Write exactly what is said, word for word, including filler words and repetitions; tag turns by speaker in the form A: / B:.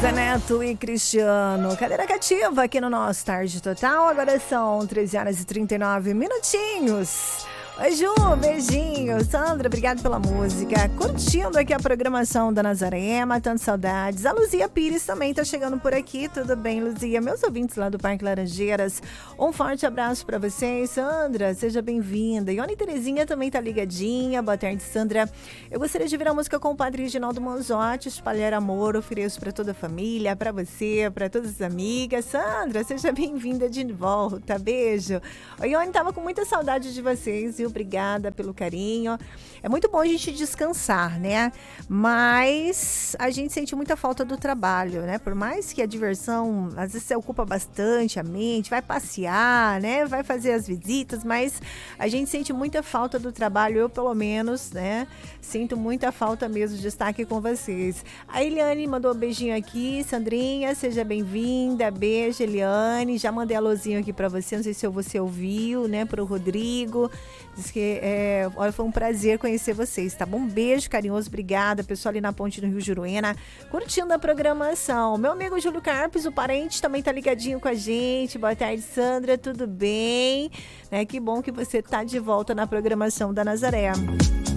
A: Zé Neto e Cristiano. Cadeira cativa aqui no nosso Tarde Total. Agora são treze horas e trinta e nove minutinhos. Oi, Ju, beijinho. Sandra, obrigado pela música. Curtindo aqui a programação da Nazaré, matando saudades. A Luzia Pires também tá chegando por aqui. Tudo bem, Luzia? Meus ouvintes lá do Parque Laranjeiras, um forte abraço pra vocês. Sandra, seja bem-vinda. E Ione Terezinha também tá ligadinha. Boa tarde, Sandra. Eu gostaria de virar música com o Padre Reginaldo Manzotti, espalhar amor, ofereço pra toda a família, pra você, pra todas as amigas. Sandra, seja bem-vinda de volta. Beijo. O Ione tava com muita saudade de vocês, viu? Obrigada pelo carinho. É muito bom a gente descansar, né? Mas a gente sente muita falta do trabalho, né? Por mais que a diversão, às vezes, você ocupa bastante a mente, vai passear, né? Vai fazer as visitas, mas a gente sente muita falta do trabalho. Eu, pelo menos, né? Sinto muita falta mesmo de estar aqui com vocês. A Eliane mandou um beijinho aqui. Sandrinha, seja bem-vinda. Beijo, Eliane. Já mandei alôzinho aqui pra você. Não sei se você ouviu, né? Pro Rodrigo. Diz que é, olha, foi um prazer conhecer vocês, tá bom? Um beijo carinhoso, obrigada. Pessoal ali na ponte do Rio Juruena, curtindo a programação. Meu amigo Júlio Carpes, o parente, também tá ligadinho com a gente. Boa tarde, Sandra, tudo bem? Né? Que bom que você tá de volta na programação da Nazaré.